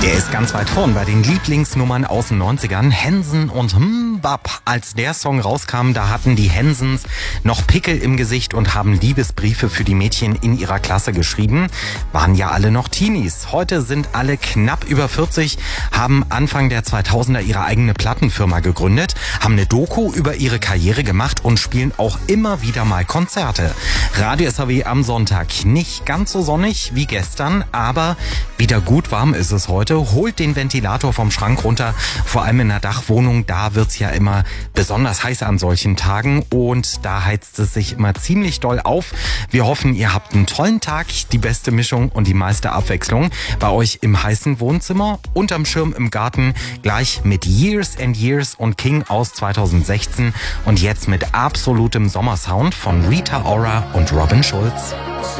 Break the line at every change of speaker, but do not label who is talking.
Der ist ganz weit vorn bei den Lieblingsnummern aus den 90ern. Hensen und Mbap. Als der Song rauskam, da hatten die Hensens noch Pickel im Gesicht und haben Liebesbriefe für die Mädchen in ihrer Klasse geschrieben. Waren ja alle noch Teenies. Heute sind alle knapp über 40, haben Anfang der 2000er ihre eigene Plattenfirma gegründet, haben eine Doku über ihre Karriere gemacht und spielen auch immer wieder mal Konzerte. Radio SAW am Sonntag. Nicht ganz so sonnig wie gestern, aber wieder gut warm ist es heute. Holt den Ventilator vom Schrank runter. Vor allem in der Dachwohnung, da wird's ja immer besonders heiß an solchen Tagen und da heizt es sich immer ziemlich doll auf. Wir hoffen, ihr habt einen tollen Tag, die beste Mischung und die meiste Abwechslung bei euch im heißen Wohnzimmer, unterm Schirm im Garten, gleich mit Years and Years und King aus 2016 und jetzt mit absolutem Sommersound von Rita Ora und Robin Schulz.